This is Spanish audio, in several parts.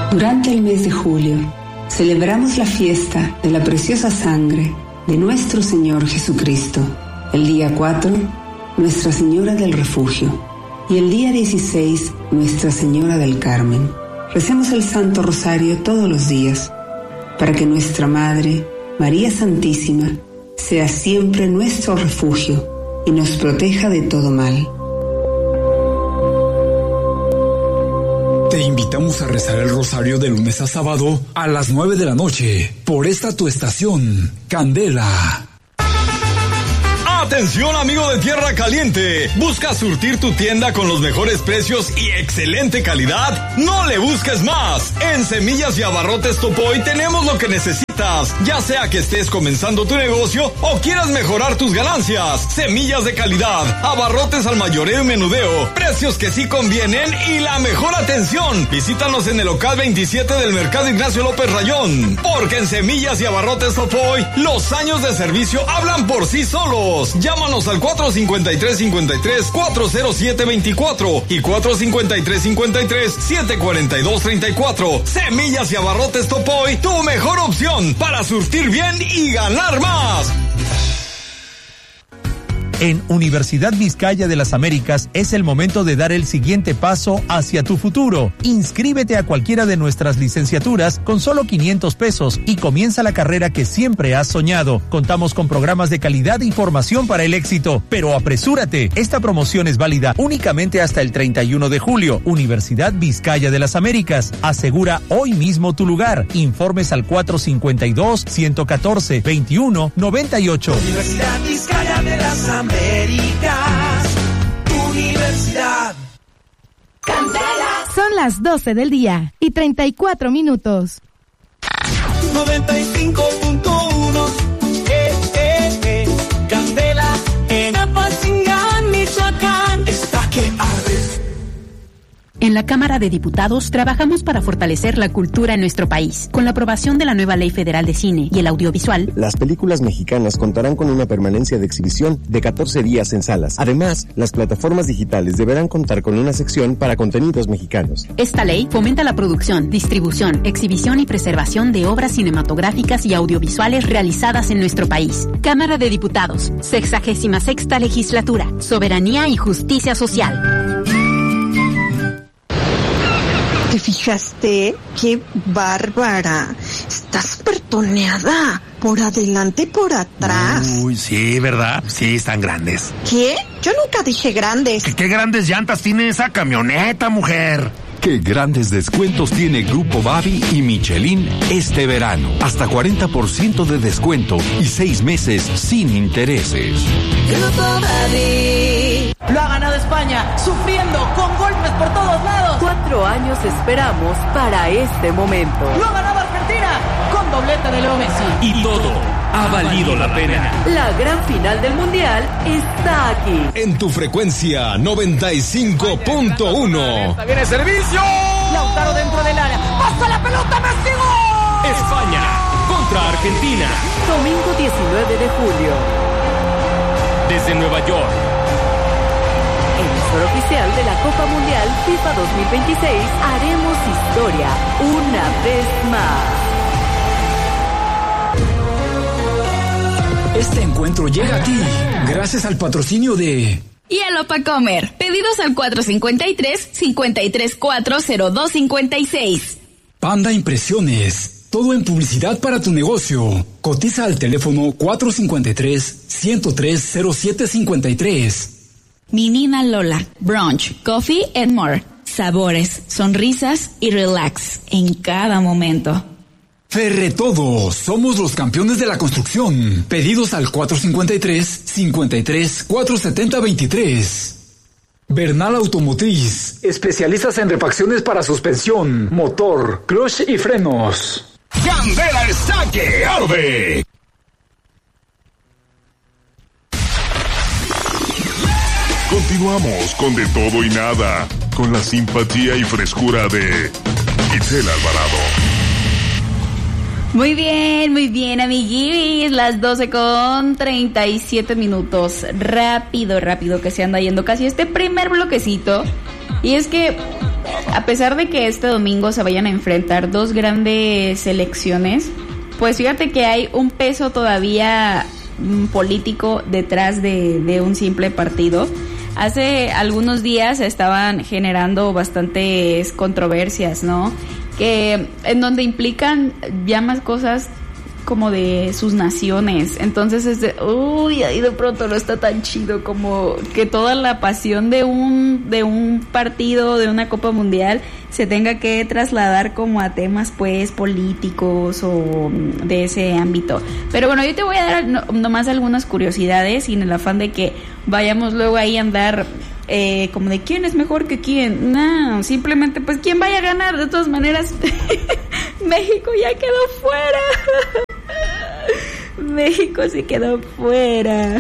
Durante el mes de julio, celebramos la fiesta de la preciosa sangre de nuestro Señor Jesucristo. El día 4, Nuestra Señora del Refugio. Y el día 16, Nuestra Señora del Carmen. Recemos el Santo Rosario todos los días, para que nuestra Madre, María Santísima, sea siempre nuestro refugio y nos proteja de todo mal. Te invitamos a rezar el rosario de lunes a sábado a las 9 de la noche por esta tu estación, Candela. ¡Atención, amigo de Tierra Caliente! ¿Buscas surtir tu tienda con los mejores precios y excelente calidad? ¡No le busques más! En Semillas y Abarrotes Topoy tenemos lo que necesitas, ya sea que estés comenzando tu negocio o quieras mejorar tus ganancias. Semillas de calidad, abarrotes al mayoreo y menudeo, precios que sí convienen y la mejor atención. Visítanos en el local 27 del Mercado Ignacio López Rayón, porque en Semillas y Abarrotes Topoy los años de servicio hablan por sí solos. Llámanos al 453-53-407-24 y 453-53-742-34. Semillas y Abarrotes Topoy, tu mejor opción para surtir bien y ganar más. En Universidad Vizcaya de las Américas es el momento de dar el siguiente paso hacia tu futuro. Inscríbete a cualquiera de nuestras licenciaturas con solo 500 pesos y comienza la carrera que siempre has soñado. Contamos con programas de calidad y formación para el éxito, pero apresúrate. Esta promoción es válida únicamente hasta el 31 de julio. Universidad Vizcaya de las Américas. Asegura hoy mismo tu lugar. Informes al 452-114-2198. Universidad Vizcaya de las Américas, Universidad Candela. Son las 12 del día y 34 minutos. 95.1 Candela en Apatzingán, Michoacán. Está que arde. En la Cámara de Diputados trabajamos para fortalecer la cultura en nuestro país. Con la aprobación de la nueva Ley Federal de Cine y el Audiovisual, las películas mexicanas contarán con una permanencia de exhibición de 14 días en salas. Además, las plataformas digitales deberán contar con una sección para contenidos mexicanos. Esta ley fomenta la producción, distribución, exhibición y preservación de obras cinematográficas y audiovisuales realizadas en nuestro país. Cámara de Diputados, 66ª Legislatura, Soberanía y Justicia Social. ¿Te fijaste? ¡Qué bárbara! Estás súper toneada. Por adelante y por atrás. Uy, sí, ¿verdad? Sí, están grandes. ¿Qué? Yo nunca dije grandes. ¿Qué grandes llantas tiene esa camioneta, mujer? Qué grandes descuentos tiene Grupo Babi y Michelin este verano. Hasta 40% de descuento y 6 meses sin intereses. Grupo Babi. Lo ha ganado España, sufriendo, con golpes por todos lados. 4 años esperamos para este momento. Lo ha ganado Argentina, con doblete de Leo Messi. Y todo ha valido la pena. La gran final del Mundial está aquí. En tu frecuencia 95.1. ¡Viene servicio! Lautaro dentro del área. ¡Pasa la pelota, Messi! ¡Gol! España contra Argentina. Domingo 19 de julio. Desde Nueva York. Emisor oficial de la Copa Mundial FIFA 2026. Haremos historia una vez más. Este encuentro llega a ti gracias al patrocinio de Hielo pa' comer. Pedidos al 453-5340256. Panda Impresiones. Todo en publicidad para tu negocio. Cotiza al teléfono 453-103-0753. Menina Lola. Brunch, coffee and more. Sabores, sonrisas y relax en cada momento. Ferretodo, somos los campeones de la construcción. Pedidos al 453-470-23. Bernal Automotriz, especialistas en refacciones para suspensión, motor, clutch y frenos. Candela está que arde. Continuamos con De Todo y Nada, con la simpatía y frescura de Itzel Alvarado. Muy bien, amiguis. Las 12:37. Rápido, que se anda yendo casi este primer bloquecito. Y es que a pesar de que este domingo se vayan a enfrentar dos grandes selecciones, pues fíjate que hay un peso todavía político detrás de un simple partido. Hace algunos días estaban generando bastantes controversias, ¿no? Que en donde implican ya más cosas como de sus naciones. Entonces ahí de pronto no está tan chido como que toda la pasión de un partido, de una Copa Mundial, se tenga que trasladar como a temas pues políticos o de ese ámbito. Pero bueno, yo te voy a dar nomás algunas curiosidades, sin el afán de que vayamos luego ahí a andar como de quién es mejor que quién. No, simplemente pues quién vaya a ganar. De todas maneras México ya quedó fuera. México sí quedó fuera.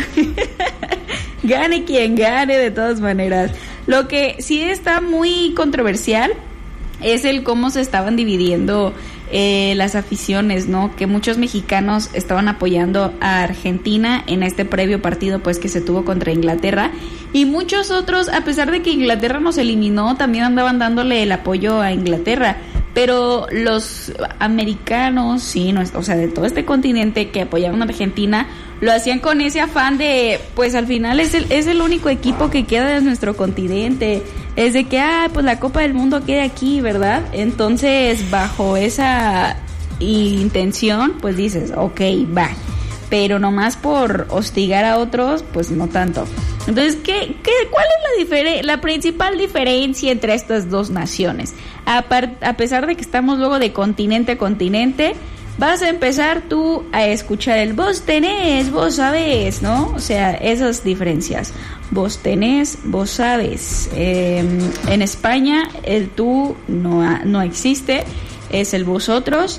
Gane quien gane, de todas maneras. Lo que sí está muy controversial es el cómo se estaban dividiendo las aficiones, ¿no? Que muchos mexicanos estaban apoyando a Argentina en este previo partido pues que se tuvo contra Inglaterra, y muchos otros, a pesar de que Inglaterra nos eliminó, también andaban dándole el apoyo a Inglaterra. Pero los americanos, sí, no, o sea, de todo este continente que apoyaban a Argentina, lo hacían con ese afán de, pues al final es el único equipo que queda de nuestro continente. Es de que, pues la Copa del Mundo queda aquí, ¿verdad? Entonces, bajo esa intención, pues dices, ok, va. Pero nomás por hostigar a otros, pues no tanto. Entonces, ¿cuál es la principal diferencia entre estas dos naciones? A pesar de que estamos luego de continente a continente, vas a empezar tú a escuchar el vos tenés, vos sabés, ¿no? O sea, esas diferencias. Vos tenés, vos sabes. En España el tú no existe, es el vosotros.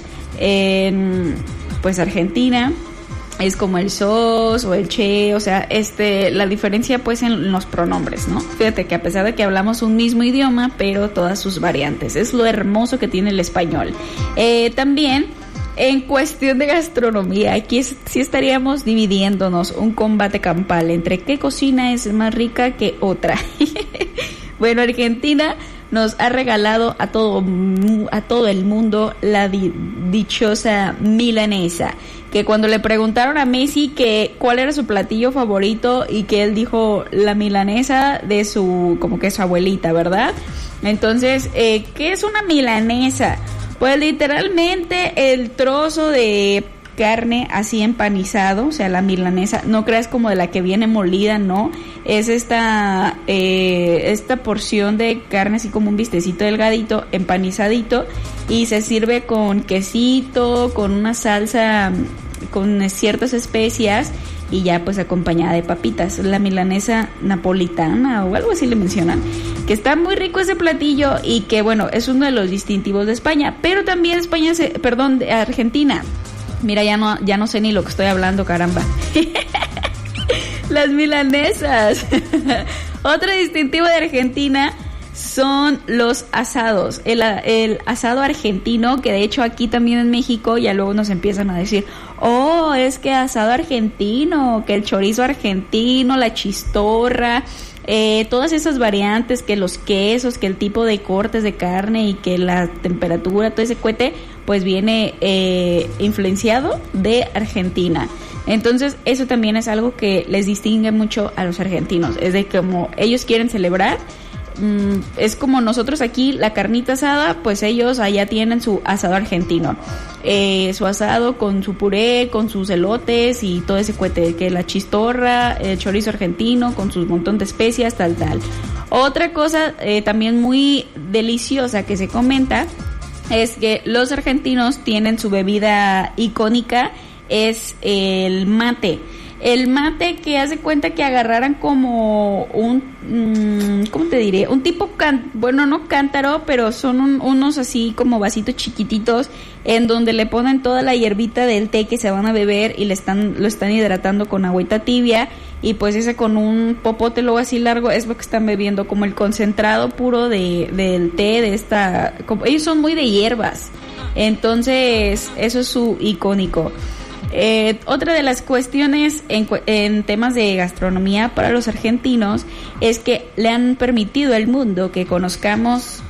En pues Argentina es como el sos o el che, o sea, la diferencia pues en los pronombres, ¿no? Fíjate que a pesar de que hablamos un mismo idioma, pero todas sus variantes, es lo hermoso que tiene el español. También, en cuestión de gastronomía, aquí sí estaríamos dividiendo un combate campal entre qué cocina es más rica que otra. Bueno, Argentina nos ha regalado a todo el mundo la dichosa milanesa, que cuando le preguntaron a Messi que cuál era su platillo favorito y que él dijo la milanesa de su abuelita, ¿verdad? Entonces, ¿qué es una milanesa? Pues literalmente el trozo de carne así empanizado, o sea, la milanesa, no creas como de la que viene molida, no, es esta porción de carne así como un bistecito delgadito, empanizadito, y se sirve con quesito, con una salsa, con ciertas especias, y ya pues acompañada de papitas, la milanesa napolitana o algo así le mencionan, que está muy rico ese platillo y que bueno, es uno de los distintivos de España, pero también de Argentina. Mira, ya no sé ni lo que estoy hablando, caramba. Las milanesas. Otro distintivo de Argentina son los asados. El asado argentino, que de hecho aquí también en México ya luego nos empiezan a decir, es que asado argentino, que el chorizo argentino, la chistorra, todas esas variantes, que los quesos, que el tipo de cortes de carne y que la temperatura, todo ese cohete, pues viene influenciado de Argentina. Entonces eso también es algo que les distingue mucho a los argentinos, es de como ellos quieren celebrar, es como nosotros aquí la carnita asada, pues ellos allá tienen su asado argentino, su asado con su puré, con sus elotes y todo ese cohete, que la chistorra, el chorizo argentino con sus montón de especias, tal. Otra cosa también muy deliciosa que se comenta es que los argentinos tienen su bebida icónica, es el mate. El mate, que hace cuenta que agarraran como ¿cómo te diré? Un tipo, no cántaro, pero son unos así como vasitos chiquititos en donde le ponen toda la hierbita del té que se van a beber y lo están hidratando con agüita tibia, y pues ese con un popote luego así largo es lo que están bebiendo, como el concentrado puro del té de esta, ellos son muy de hierbas, entonces eso es su icónico. Otra de las cuestiones en temas de gastronomía para los argentinos es que le han permitido al mundo que conozcamos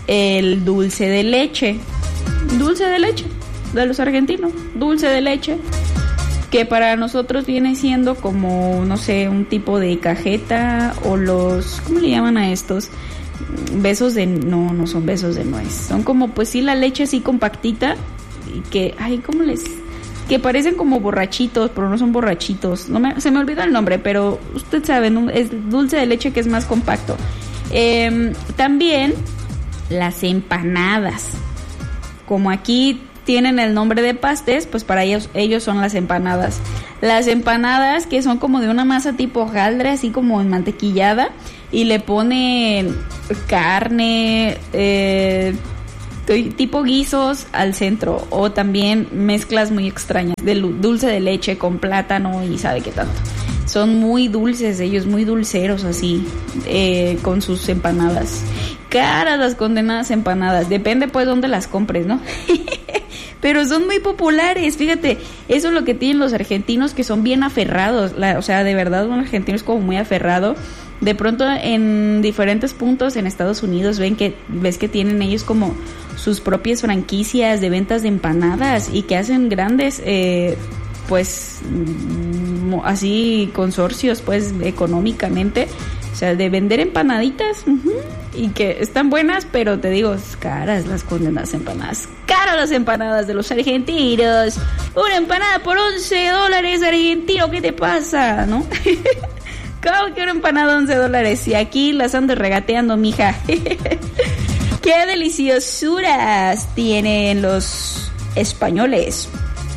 el dulce de leche. Dulce de leche de los argentinos, dulce de leche, que para nosotros viene siendo como, no sé, un tipo de cajeta o los, ¿cómo le llaman a estos? Besos de, no son besos de nuez, son como, pues sí, la leche así compactita y que, ay, ¿cómo les...? Que parecen como borrachitos, pero no son borrachitos, se me olvidó el nombre, pero usted sabe, ¿no? Es dulce de leche que es más compacto. También las empanadas, como aquí tienen el nombre de pastes, pues para ellos son las empanadas. Las empanadas que son como de una masa tipo hojaldre, así como enmantequillada, y le ponen carne, tipo guisos al centro, o también mezclas muy extrañas de dulce de leche con plátano y sabe qué tanto. Son muy dulces ellos, muy dulceros así, con sus empanadas. Caras las condenadas empanadas, depende pues dónde las compres, ¿no? Pero son muy populares, fíjate, eso es lo que tienen los argentinos, que son bien aferrados, o sea, de verdad un argentino es como muy aferrado. De pronto en diferentes puntos en Estados Unidos ves que tienen ellos como sus propias franquicias de ventas de empanadas y que hacen grandes, pues, así consorcios, pues, económicamente. O sea, de vender empanaditas, y que están buenas, pero te digo, caras las condenadas empanadas. Caras las empanadas de los argentinos. Una empanada por $11, argentino, ¿qué te pasa? ¿No? ¿Cómo que una empanada $11? Y aquí las ando regateando, mija. ¡Qué deliciosuras tienen los españoles!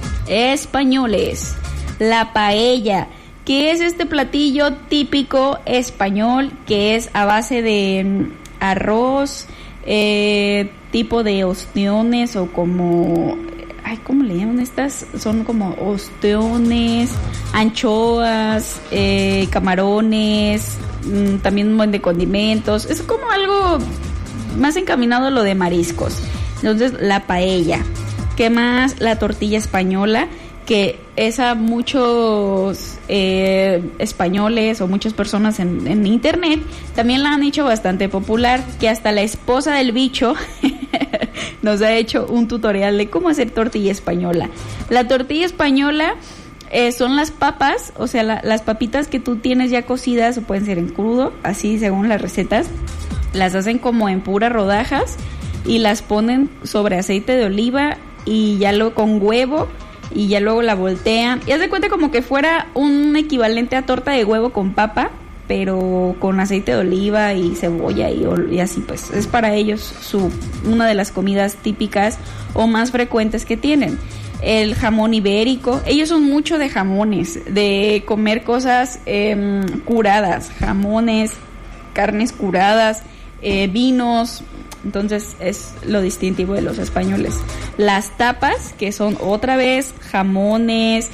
La paella, que es este platillo típico español que es a base de arroz, tipo de ostiones o como... Ay, ¿cómo le llaman estas? Son como ostiones, anchoas, camarones, también un buen de condimentos. Es como algo más encaminado a lo de mariscos. Entonces, la paella. ¿Qué más? La tortilla española, que esa muchos españoles o muchas personas en internet también la han hecho bastante popular, que hasta la esposa del bicho nos ha hecho un tutorial de cómo hacer tortilla española. La tortilla española son las papas, o sea, las papitas que tú tienes ya cocidas, o pueden ser en crudo, así según las recetas. Las hacen como en puras rodajas y las ponen sobre aceite de oliva y ya luego con huevo, y ya luego la voltean. Y haz de cuenta como que fuera un equivalente a torta de huevo con papa, pero con aceite de oliva y cebolla y así, pues es para ellos una de las comidas típicas o más frecuentes que tienen. El jamón ibérico, ellos son mucho de jamones, de comer cosas curadas, jamones, carnes curadas, vinos. Entonces es lo distintivo de los españoles. Las tapas, que son otra vez jamones,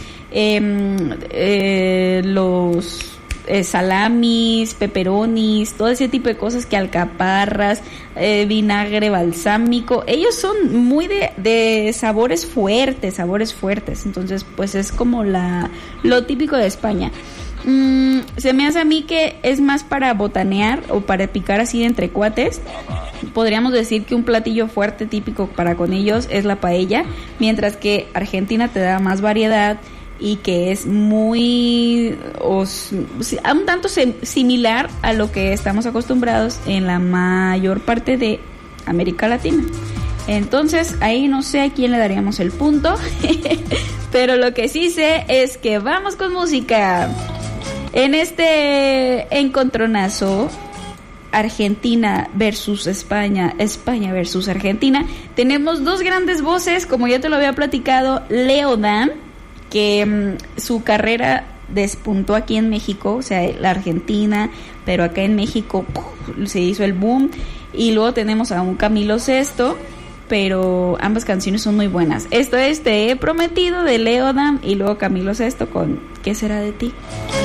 los salamis, pepperonis, todo ese tipo de cosas, que alcaparras, vinagre balsámico. Ellos son muy de sabores fuertes. Entonces pues es como lo típico de España. Se me hace a mí que es más para botanear o para picar así entre cuates. Podríamos decir que un platillo fuerte típico para con ellos es la paella, mientras que Argentina te da más variedad y que es muy un tanto similar a lo que estamos acostumbrados en la mayor parte de América Latina. Entonces ahí no sé a quién le daríamos el punto, pero lo que sí sé es que vamos con música. En este encontronazo, Argentina versus España, España versus Argentina, tenemos dos grandes voces, como ya te lo había platicado. Leodan, que su carrera despuntó aquí en México, o sea, la Argentina, pero acá en México se hizo el boom. Y luego tenemos a un Camilo Sesto, pero ambas canciones son muy buenas. Esto es Te he prometido, de Leodan, y luego Camilo Sesto con ¿Qué será de ti?